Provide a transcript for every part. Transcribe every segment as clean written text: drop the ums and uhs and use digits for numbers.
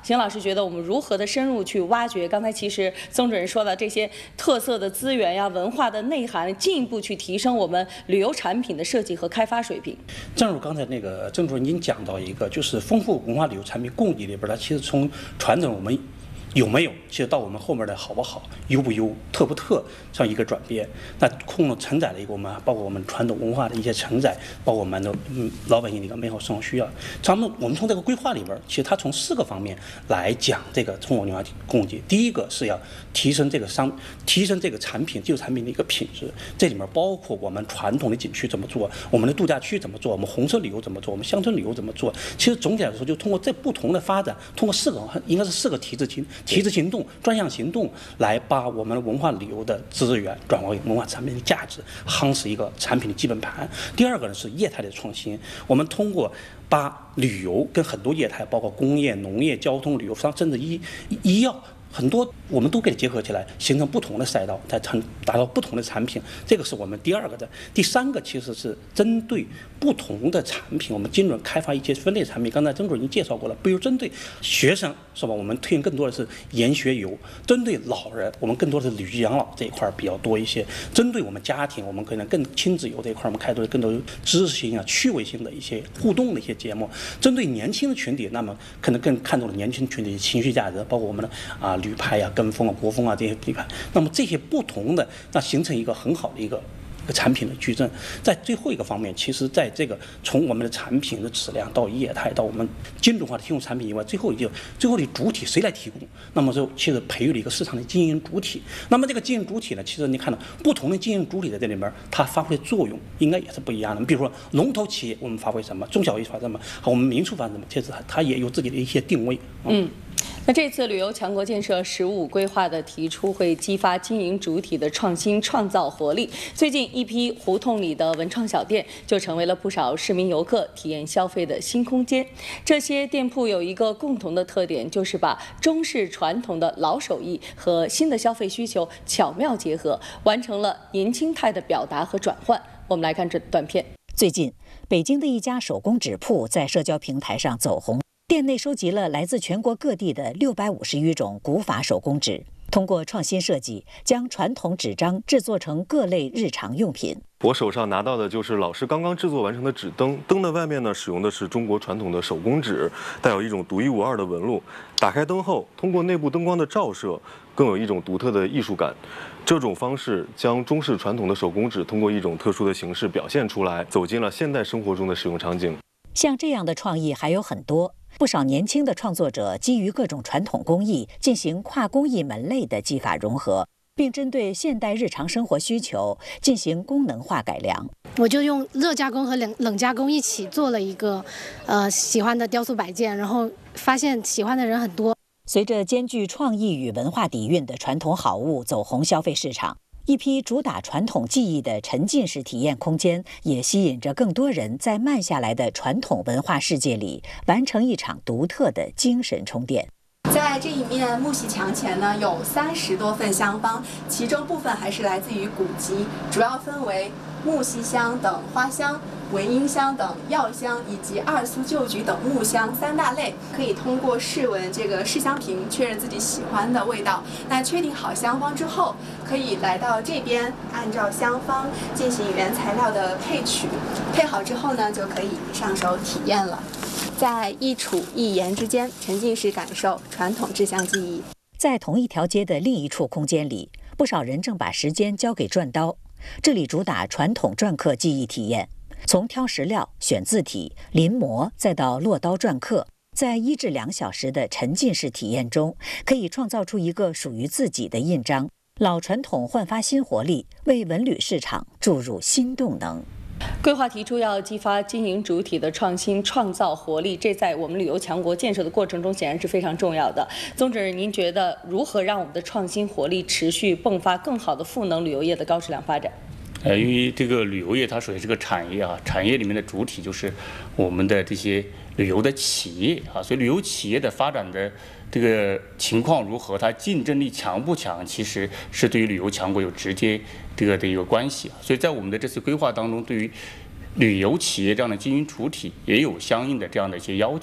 邢老师觉得我们如何的深入去挖掘？刚才其实曾主任说的这些特色的资源呀、文化的内涵，进一步去提升我们旅游产品的设计和开发水平。 正如刚才那个曾主任已经讲到一个，就是丰富文化旅游产品供给里边，它其实从传统我们有没有，其实到我们后面的好不好、优不优、特不特这样一个转变，那承载了一个我们包括我们传统文化的一些承载，包括我们的老百姓的一个美好生活需要。我们从这个规划里边，其实它从4个方面来讲这个中国文化供给。第一个是要提升这个产品技术产品的一个品质，这里面包括我们传统的景区怎么做，我们的度假区怎么做，我们红色旅游怎么做，我们乡村旅游怎么做。其实总体来说，就通过这不同的发展，通过应该是4个体制行动、专项行动，来把我们的文化旅游的资源转化为文化产品的价值，夯实一个产品的基本盘。第二个呢是业态的创新，我们通过把旅游跟很多业态，包括工业、农业、交通、旅游，甚至医药。很多我们都给它结合起来，形成不同的赛道，才达到不同的产品。这个是我们第2个的。第3个其实是针对不同的产品，我们精准开发一些分类产品。刚才曾主任已经介绍过了，比如针对学生是吧，我们推荐更多的是研学游；针对老人，我们更多的是旅居养老这一块比较多一些；针对我们家庭，我们可能更亲子游这一块，我们开拓更多知识性啊、趣味性的一些互动的一些节目。针对年轻的群体，那么可能更看重了年轻群体的情绪价值，包括我们的旅拍呀、跟风啊、国风啊这些地盘，那么这些不同的，那形成一个很好的一个产品的矩阵。在最后一个方面，其实在这个从我们的产品的质量到业态到我们精准化的提供产品以外，最后的主体谁来提供？那么就其实培育了一个市场的经营主体。那么这个经营主体呢，其实你看到不同的经营主体在这里面，它发挥的作用应该也是不一样的。比如说龙头企业我们发挥什么，中小企业发挥什么，和我们民宿发挥什么，其实它也有自己的一些定位。 那这次旅游强国建设15规划的提出，会激发经营主体的创新创造活力。最近一批胡同里的文创小店就成为了不少市民游客体验消费的新空间。这些店铺有一个共同的特点，就是把中式传统的老手艺和新的消费需求巧妙结合，完成了年轻态的表达和转换。我们来看这短片。 最近，北京的一家手工纸铺在社交平台上走红。店内收集了来自全国各地的650余种古法手工纸，通过创新设计，将传统纸张制作成各类日常用品。 我手上拿到的就是老师刚刚制作完成的纸灯，灯的外面呢使用的是中国传统的手工纸，带有一种独一无二的纹路。打开灯后，通过内部灯光的照射，更有一种独特的艺术感。这种方式将中式传统的手工纸通过一种特殊的形式表现出来，走进了现代生活中的使用场景。 像这样的创意还有很多。不少年轻的创作者基于各种传统工艺进行跨工艺门类的技法融合，并针对现代日常生活需求进行功能化改良。 我就用热加工和冷加工一起做了一个喜欢的雕塑摆件，然后发现喜欢的人很多。 随着兼具创意与文化底蕴的传统好物走红消费市场，一批主打传统技艺的沉浸式体验空间也吸引着更多人在慢下来的传统文化世界里完成一场独特的精神充电。 在这一面木席墙前呢，有30多份香方，其中部分还是来自于古籍，主要分为木樨香等花香、文英香等药香以及2苏旧菊等木香3大类。可以通过试闻这个试香瓶确认自己喜欢的味道。那确定好香方之后，可以来到这边，按照香方进行原材料的配取，配好之后呢，就可以上手体验了。在一楚一言之间，沉浸式感受传统制香技艺。 在同一条街的另一处空间里，不少人正把时间交给篆刀。这里主打传统篆刻技艺体验，从挑石料、选字体、临摹，再到落刀篆刻，在1至2小时的沉浸式体验中，可以创造出一个属于自己的印章。老传统焕发新活力，为文旅市场注入新动能。 规划提出要激发经营主体的创新创造活力，这在我们旅游强国建设的过程中显然是非常重要的。宗主任，您觉得如何让我们的创新活力持续迸发，更好的赋能旅游业的高质量发展？ 因为这个旅游业它属于是个产业啊，产业里面的主体就是我们的这些旅游的企业啊，所以旅游企业的发展的这个情况如何，它竞争力强不强，其实是对于旅游强国有直接这个的一个关系。所以在我们的这次规划当中，对于旅游企业这样的经营主体也有相应的这样的一些要求。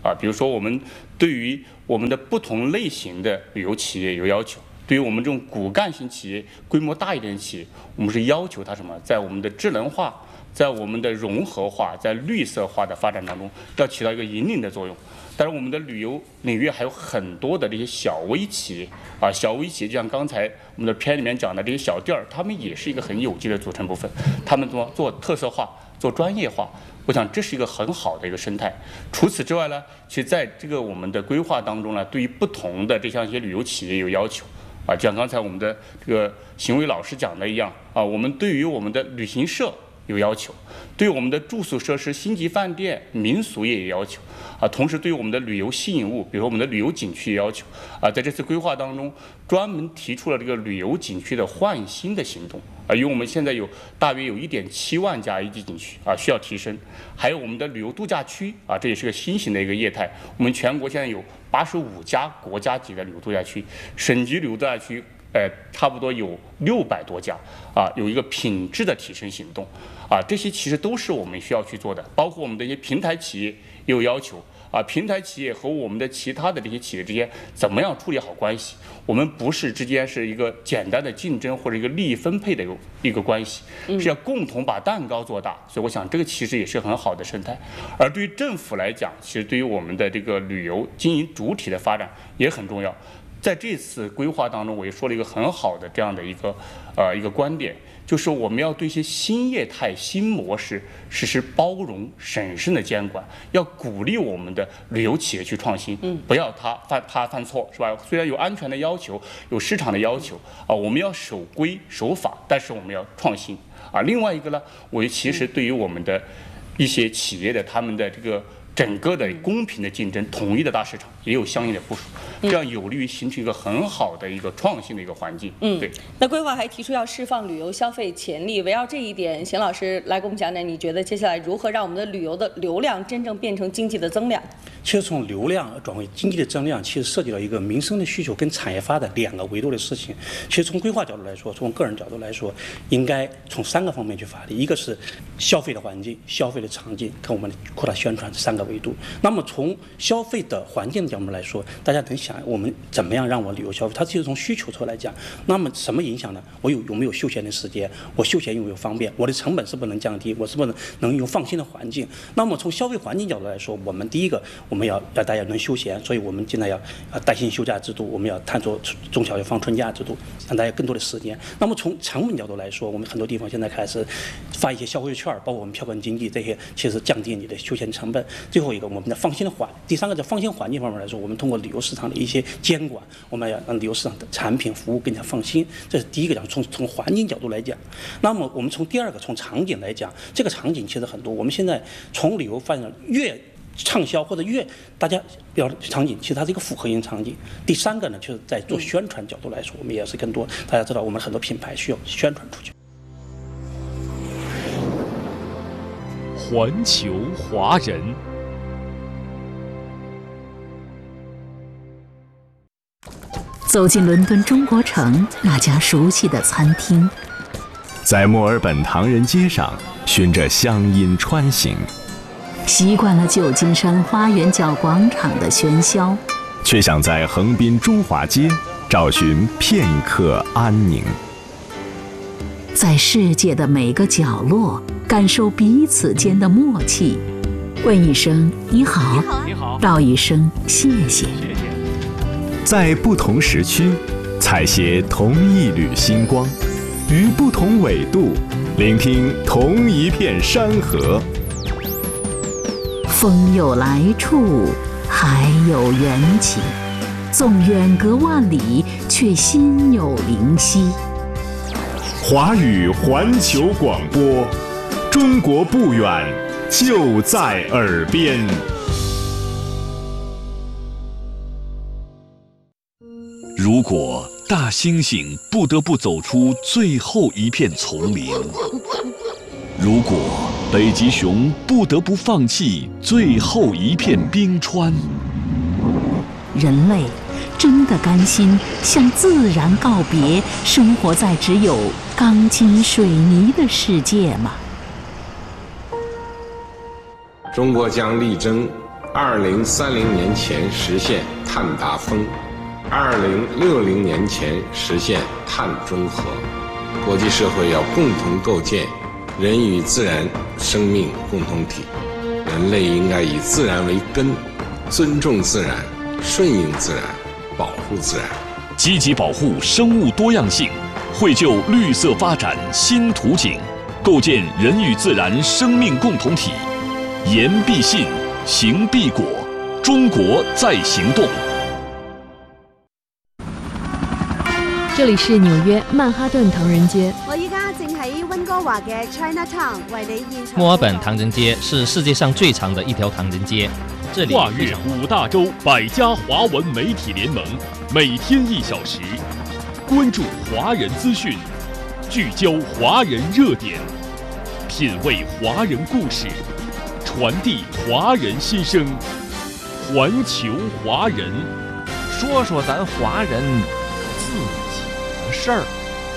啊，比如说我们对于我们的不同类型的旅游企业有要求。对于我们这种骨干型企业、规模大一点的企业，我们是要求它什么？在我们的智能化、在我们的融合化、在绿色化的发展当中，要起到一个引领的作用。但是我们的旅游领域还有很多的这些小微企业啊，小微企业就像刚才我们的片里面讲的这些小店儿，他们也是一个很有机的组成部分。他们做特色化、做专业化，我想这是一个很好的一个生态。除此之外呢，其实在这个我们的规划当中呢，对于不同的这项一些旅游企业有要求。啊，就像刚才我们的这个邢伟老师讲的一样啊，我们对于我们的旅行社有要求，对于我们的住宿设施、星级饭店、民俗也有要求啊。同时，对于我们的旅游吸引物，比如说我们的旅游景区有要求啊。在这次规划当中，专门提出了这个旅游景区的换新的行动啊，因为我们现在大约有1.7万家一级景区啊，需要提升。还有我们的旅游度假区啊，这也是个新型的一个业态。我们全国现在有85家国家级的旅游度假区，省级旅游度假区，差不多有600多家啊，有一个品质的提升行动啊，这些其实都是我们需要去做的。包括我们的一些平台企业也有要求啊，平台企业和我们的其他的这些企业之间怎么样处理好关系？我们不是之间是一个简单的竞争或者一个利益分配的一个关系，是要共同把蛋糕做大。所以我想这个其实也是很好的生态。而对于政府来讲，其实对于我们的这个旅游经营主体的发展也很重要。在这次规划当中，我也说了一个很好的这样的一个观点，就是我们要对一些新业态、新模式实施包容、审慎的监管，要鼓励我们的旅游企业去创新，不要他犯错，是吧？虽然有安全的要求，有市场的要求啊，我们要守规守法，但是我们要创新啊。另外一个呢，我其实对于我们的一些企业的他们的这个整个的公平的竞争、统一的大市场也有相应的部署，这样有利于形成一个很好的一个创新的一个环境。对。 那规划还提出要释放旅游消费潜力，围绕这一点，邢老师来给我们讲讲，你觉得接下来如何让我们的旅游的流量真正变成经济的增量？ 其实从流量转为经济的增量，其实涉及到一个民生的需求跟产业发展2个维度的事情。其实从规划角度来说，从个人角度来说，应该从3个方面去发力。一个是消费的环境、消费的场景，跟我们扩大宣传这3个维度。那么从消费的环境的角度来说，大家能想我们怎么样让我旅游消费？它其实从需求侧来讲，那么什么影响呢？我有没有休闲的时间？我休闲有没有方便？我的成本是不是能降低？我是不是能有放心的环境？那么从消费环境角度来说，我们第一个我们要大家能休闲，所以我们现在要带薪休假制度，我们要探索中小学放春假制度，让大家更多的时间。那么从成本角度来说，我们很多地方现在开始发一些消费券，包括我们票根经济这些，其实降低你的休闲成本。最后一个，我们的放心的环，第3个在放心环境方面来说，我们通过旅游市场的一些监管，我们要让旅游市场的产品服务更加放心。这是第一个讲，从环境角度来讲。那么我们从第2个从场景来讲，这个场景其实很多。我们现在从旅游发展越畅销或者越大家比较场景，其实它是一个复合型场景。第3个呢，就是在做宣传角度来说，我们也是更多。大家知道，我们很多品牌需要宣传出去。 环球华人。 走进伦敦中国城那家熟悉的餐厅， 在墨尔本唐人街上循着乡音穿行， 习惯了旧金山花园角广场的喧嚣， 却想在横滨中华街找寻片刻安宁。 在世界的每个角落感受彼此间的默契，问一声你好，道一声谢谢。 在不同时区采撷同一缕星光，于不同纬度聆听同一片山河。 风有来处，海有缘起，纵远隔万里，却心有灵犀。 华语环球广播，中国不远，就在耳边。 如果大猩猩不得不走出最后一片丛林，如果北极熊不得不放弃最后一片冰川， 人类真的甘心向自然告别，生活在只有钢筋水泥的世界吗？ 中国将力争 2030年前实现碳达峰，2060年前实现碳中和。国际社会要共同构建人与自然生命共同体，人类应该以自然为根，尊重自然，顺应自然，保护自然， 积极保护生物多样性，绘就绿色发展新图景，构建人与自然生命共同体。言必信，行必果，中国在行动。 这里是纽約曼哈頓唐人街。 我依家正喺溫哥華嘅 Chinatown 為你現場。 墨爾本唐人街是世界上最長的一條唐人街，這裡跨越5大洲100家華文媒體聯盟，每天1小時，關注華人資訊，聚焦華人熱點，品味華人故事，傳遞華人心聲，環球華人， 說說咱華人自己的事兒。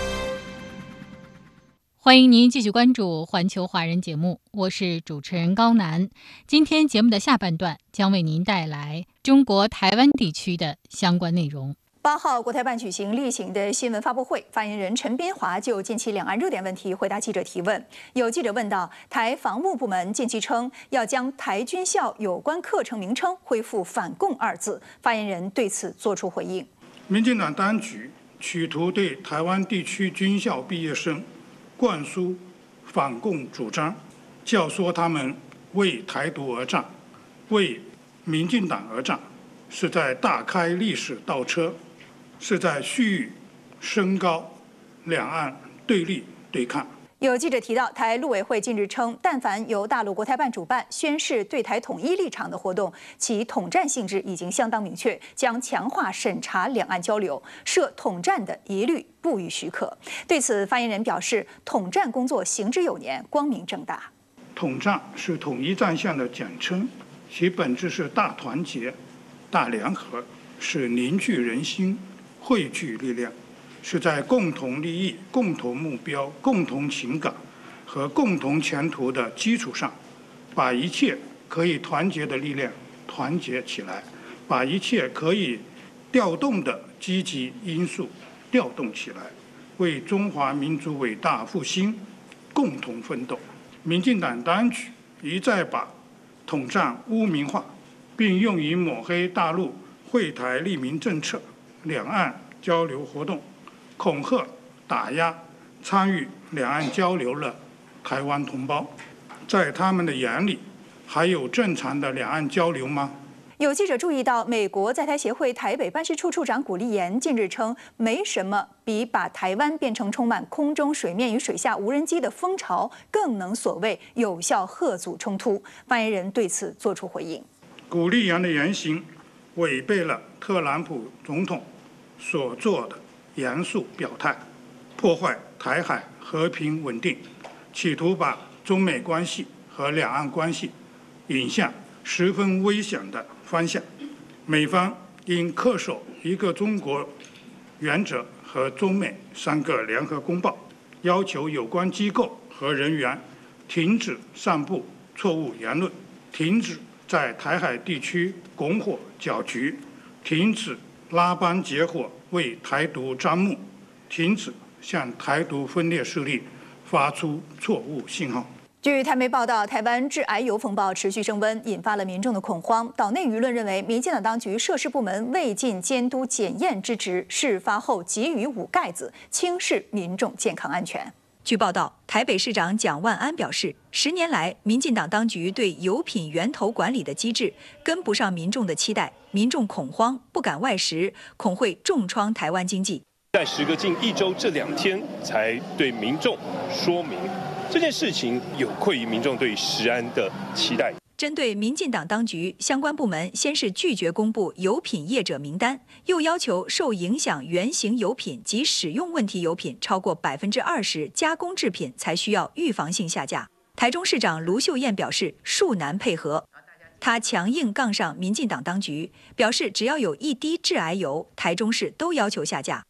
欢迎您继续关注环球华人节目，我是主持人高楠。今天节目的下半段将为您带来中国台湾地区的相关内容。 8号，国台办举行例行的新闻发布会，发言人陈斌华就近期两岸热点问题回答记者提问。有记者问到，台防务部门近期称要将台军校有关课程名称恢复反共2字，发言人对此作出回应。 民进党当局企图对台湾地区军校毕业生灌输反共主张，教唆他们为台独而战，为民进党而战，是在大开历史倒车，是在蓄意升高两岸对立对抗。 有记者提到，台陆委会近日称，但凡由大陆国台办主办宣示对台统一立场的活动，其统战性质已经相当明确，将强化审查两岸交流，涉统战的一律不予许可。对此，发言人表示，统战工作行之有年，光明正大。 统战是统一战线的简称，其本质是大团结、大联合，是凝聚人心、汇聚力量。是在共同利益、共同目标、共同情感和共同前途的基础上，把一切可以团结的力量团结起来，把一切可以调动的积极因素调动起来，为中华民族伟大复兴共同奋斗。民进党当局一再把统战污名化，并用以抹黑大陆惠台利民政策、两岸交流活动，恐吓、打压参与两岸交流的台湾同胞，在他们的眼里，还有正常的两岸交流吗？ 有记者注意到，美国在台协会台北办事处处长古立言近日称，没什么比把台湾变成充满空中、水面与水下无人机的风潮更能所谓有效吓阻冲突。发言人对此作出回应。 古立言的言行违背了特朗普总统所做的严肃表态，破坏台海和平稳定，企图把中美关系和两岸关系引向十分危险的方向。美方应恪守一个中国原则和中美3个联合公报，要求有关机构和人员停止散布错误言论，停止在台海地区拱火搅局，停止拉帮结伙为台独张目，停止向台独分裂势力发出错误信号。 据台媒报道，台湾致癌油风暴持续升温，引发了民众的恐慌。岛内舆论认为，民进党当局涉事部门未尽监督检验之职，事发后给予捂盖子，轻视民众健康安全。据报道，台北市长蒋万安表示，10年来，民进党当局对油品源头管理的机制跟不上民众的期待，民众恐慌，不敢外食，恐会重创台湾经济。 在时隔近1周这2天，才对民众说明这件事情有愧于民众对食安的期待。 针对民进党当局，相关部门先是拒绝公布油品业者名单，又要求受影响原型油品及使用问题油品超过20%加工制品才需要预防性下架。台中市长卢秀燕表示，恕难配合。他强硬杠上民进党当局，表示只要有1滴致癌油，台中市都要求下架。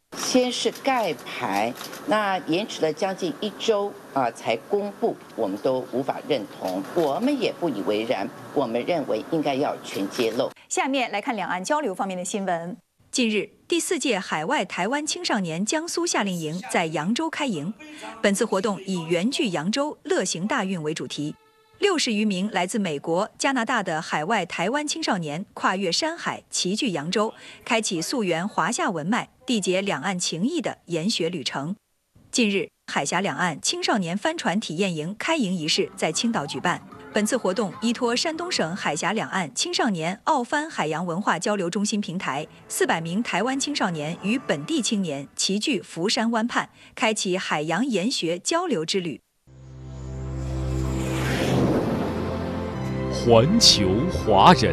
先是盖牌，那延迟了将近1周才公布，我们都无法认同，我们也不以为然，我们认为应该要全揭露。 下面来看两岸交流方面的新闻。近日，第4届海外台湾青少年江苏夏令营在扬州开营。本次活动以圆聚扬州，乐行大运为主题。60余名来自美国、加拿大的海外台湾青少年跨越山海，齐聚扬州，开启溯源华夏文脉、缔结两岸情谊的研学旅程。近日，海峡两岸青少年帆船体验营开营仪式在青岛举办。本次活动依托山东省海峡两岸青少年澳帆海洋文化交流中心平台，400名台湾青少年与本地青年齐聚福山湾畔，开启海洋研学交流之旅。 环球华人，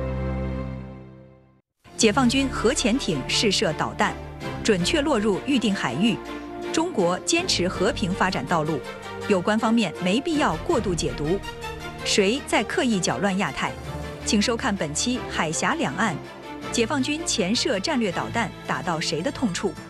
解放军核潜艇试射导弹，准确落入预定海域。中国坚持和平发展道路，有关方面没必要过度解读。谁在刻意搅乱亚太？请收看本期《海峡两岸》，解放军潜射战略导弹打到谁的痛处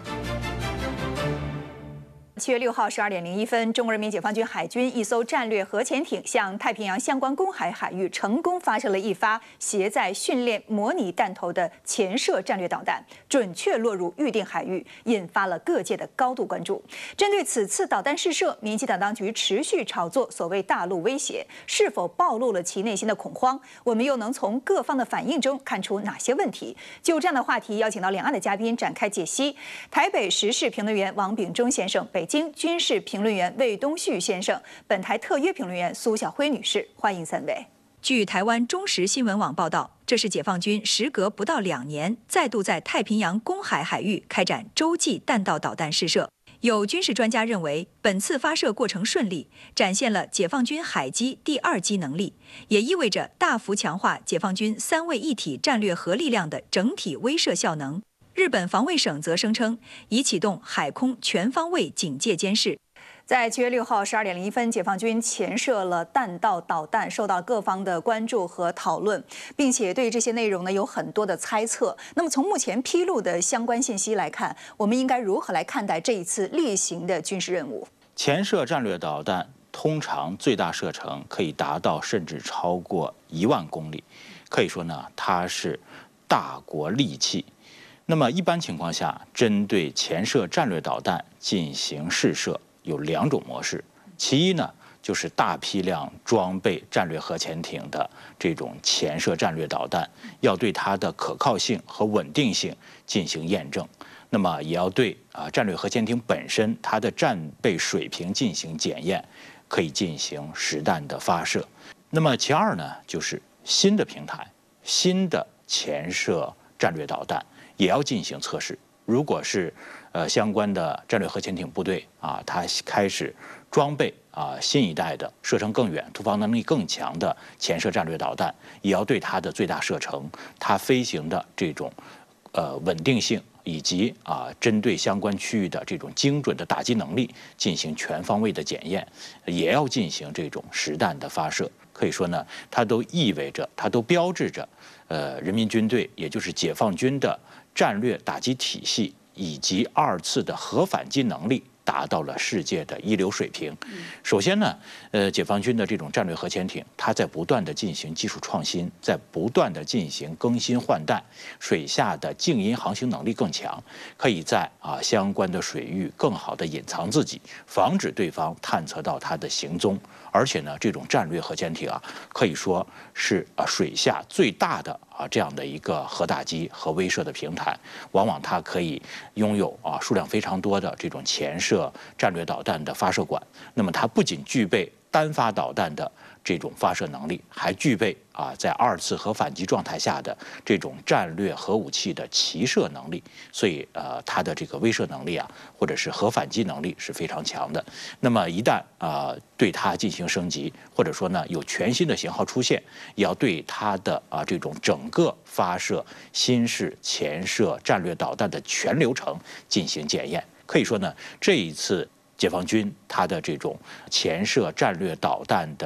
？7月6号12点01分，中国人民解放军海军一艘战略核潜艇向太平洋相关公海海域成功发射了一发携载训练模拟弹头的潜射战略导弹，准确落入预定海域，引发了各界的高度关注。针对此次导弹试射，民进党当局持续炒作所谓大陆威胁，是否暴露了其内心的恐慌？我们又能从各方的反应中看出哪些问题？就这样的话题，邀请到两岸的嘉宾展开解析。台北时事评论员王炳忠先生，北京军事评论员魏东旭先生，本台特约评论员苏晓辉女士，欢迎3位。据台湾中时新闻网报道，这是解放军时隔不到2年，再度在太平洋公海海域开展洲际弹道导弹试射。有军事专家认为，本次发射过程顺利，展现了解放军海基第2机能力，也意味着大幅强化解放军3位一体战略核力量的整体威慑效能。日本防卫省则声称，已启动海空全方位警戒监视。在7月6号12点01分，解放军潜射了弹道导弹，受到各方的关注和讨论，并且对这些内容呢有很多的猜测。那么从目前披露的相关信息来看，我们应该如何来看待这一次例行的军事任务？ 潜射战略导弹通常最大射程可以达到甚至超过1万公里，可以说呢，它是大国利器。那么一般情况下，针对潜射战略导弹进行试射有2种模式。其一呢，就是大批量装备战略核潜艇的这种潜射战略导弹，要对它的可靠性和稳定性进行验证。那么也要对战略核潜艇本身它的战备水平进行检验，可以进行实弹的发射。那么其二呢，就是新的平台、新的潜射战略导弹也要进行测试。如果是相关的战略核潜艇部队它开始装备新一代的射程更远、突防能力更强的潜射战略导弹，也要对它的最大射程、它飞行的这种稳定性，以及针对相关区域的这种精准的打击能力进行全方位的检验，也要进行这种实弹的发射。可以说呢，它都意味着，它都标志着人民军队，也就是解放军的战略打击体系以及2次的核反击能力达到了世界的一流水平。首先呢，解放军的这种战略核潜艇，它在不断的进行技术创新，在不断的进行更新换代，水下的静音航行能力更强，可以在相关的水域更好的隐藏自己，防止对方探测到它的行踪。而且呢，这种战略核潜艇可以说是水下最大的这样的一个核打击和威慑的平台。往往它可以拥有数量非常多的这种潜射战略导弹的发射管。那么它不仅具备单发导弹的这种发射能力，还具备在2次核反击状态下的这种战略核武器的齐射能力。所以它的这个威慑能力或者是核反击能力是非常强的。那么一旦对它进行升级，或者说呢有全新的型号出现，也要对它的这种整个发射新式潜射战略导弹的全流程进行检验。可以说呢，这一次解放军它的这种潜射战略导弹的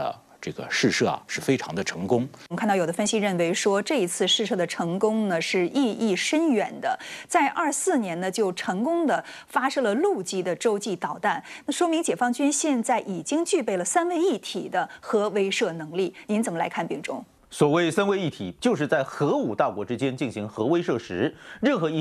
这个试射啊是非常的成功。 我们看到有的分析认为说，这一次试射的成功呢是意义深远的，在24年呢就成功的发射了陆基的洲际导弹，那说明解放军现在已经具备了3位一体的核威慑能力。您怎么来看，秉忠？ 所谓3位一体，就是在核武大国之间进行核威慑时，任何一